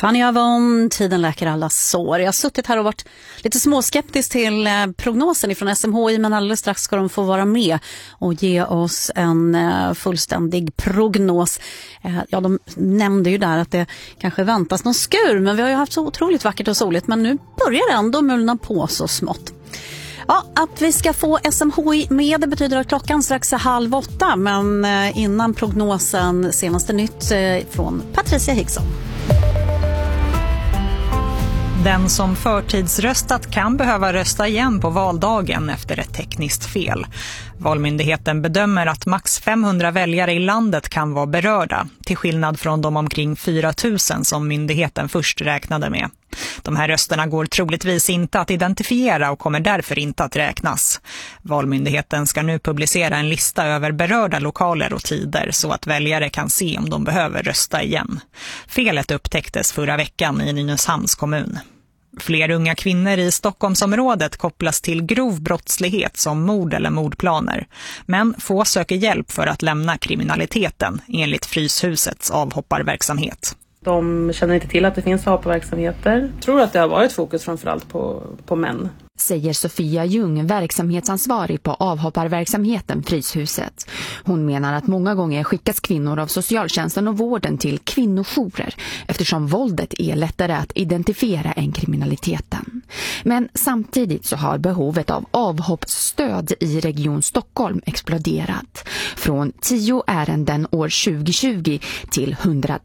Fanny Avon, tiden läker alla sår. Jag har suttit här och varit lite småskeptisk till prognosen ifrån SMHI, men alldeles strax ska de få vara med och ge oss en fullständig prognos. Ja, de nämnde ju där att det kanske väntas någon skur, men vi har ju haft så otroligt vackert och soligt, men nu börjar det ändå mulna på så smått. Ja, att vi ska få SMHI med, det betyder att klockan strax är 7:30, men innan prognosen senaste nytt från Patricia Hickson. Den som förtidsröstat kan behöva rösta igen på valdagen efter ett tekniskt fel. Valmyndigheten bedömer att max 500 väljare i landet kan vara berörda, till skillnad från de omkring 4 000 som myndigheten först räknade med. De här rösterna går troligtvis inte att identifiera och kommer därför inte att räknas. Valmyndigheten ska nu publicera en lista över berörda lokaler och tider så att väljare kan se om de behöver rösta igen. Felet upptäcktes förra veckan i Nynäshamns kommun. Fler unga kvinnor i Stockholmsområdet kopplas till grov brottslighet som mord eller mordplaner. Men få söker hjälp för att lämna kriminaliteten enligt Fryshusets avhopparverksamhet. De känner inte till att det finns avhopparverksamheter. Jag tror att det har varit fokus framförallt på män. Säger Sofia Ljung, verksamhetsansvarig på avhopparverksamheten Fryshuset. Hon menar att många gånger skickas kvinnor av socialtjänsten och vården till kvinnojourer eftersom våldet är lättare att identifiera än kriminaliteten. Men samtidigt så har behovet av avhoppsstöd i Region Stockholm exploderat. Från 10 ärenden år 2020 till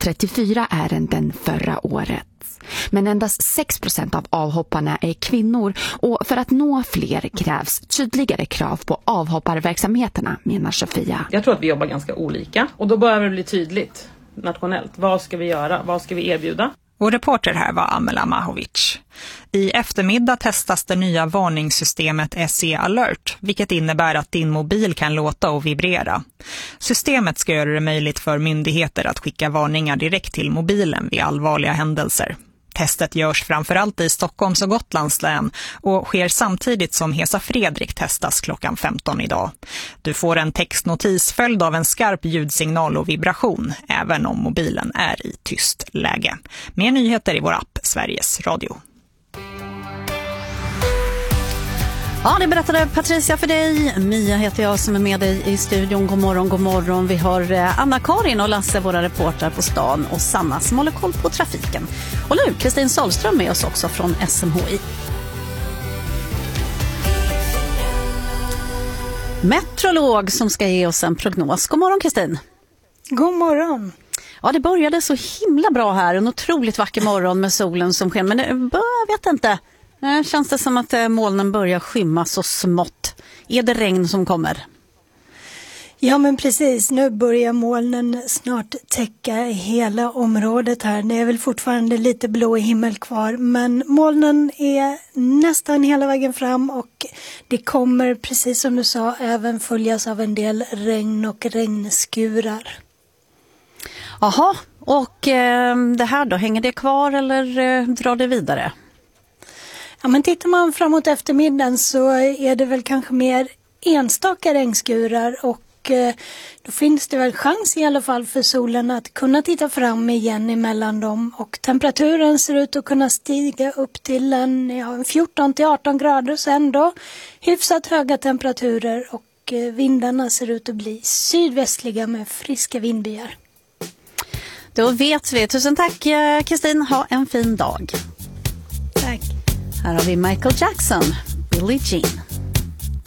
134 ärenden förra året. Men endast 6% av avhopparna är kvinnor och för att nå fler krävs tydligare krav på avhopparverksamheterna, menar Sofia. Jag tror att vi jobbar ganska olika och då behöver det bli tydligt nationellt. Vad ska vi göra? Vad ska vi erbjuda? Och reporter här var Amela Mahovic. I eftermiddag testas det nya varningssystemet SE Alert, vilket innebär att din mobil kan låta och vibrera. Systemet ska göra det möjligt för myndigheter att skicka varningar direkt till mobilen vid allvarliga händelser. Testet görs framförallt i Stockholms och Gotlands län och sker samtidigt som Hesa Fredrik testas klockan 15 idag. Du får en textnotis följd av en skarp ljudsignal och vibration, även om mobilen är i tyst läge. Mer nyheter i vår app Sveriges Radio. Ja, det berättade Patricia för dig. Mia heter jag som är med dig i studion. God morgon, god morgon. Vi har Anna-Karin och Lasse, våra reportrar på stan, och Sanna som håller koll på trafiken. Och nu Kristin Sahlström med oss också från SMHI. Meteorolog som ska ge oss en prognos. God morgon Kristin. God morgon. Ja, det började så himla bra här. En otroligt vacker morgon med solen som sken. Men jag vet inte. Känns det som att molnen börjar skymma så smått? Är det regn som kommer? Ja, men precis. Nu börjar molnen snart täcka hela området här. Det är väl fortfarande lite blå himmel kvar. Men molnen är nästan hela vägen fram och det kommer, precis som du sa, även följas av en del regn och regnskurar. Jaha, och det här då, hänger det kvar eller drar det vidare? Ja, men tittar man framåt eftermiddagen så är det väl kanske mer enstaka regnskurar och då finns det väl chans i alla fall för solen att kunna titta fram igen emellan dem. Och temperaturen ser ut att kunna stiga upp till en 14-18 grader sen då. Hyfsat höga temperaturer och vindarna ser ut att bli sydvästliga med friska vindbyar. Då vet vi. Tusen tack Kristin, ha en fin dag. Tack. Här har vi Michael Jackson, Billie Jean.